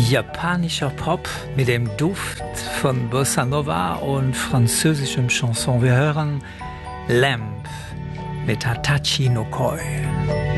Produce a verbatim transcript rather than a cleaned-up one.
japanischer Pop mit dem Duft von Bossa Nova und französischem Chanson. Wir hören Lamp mit Hatachi no Koi.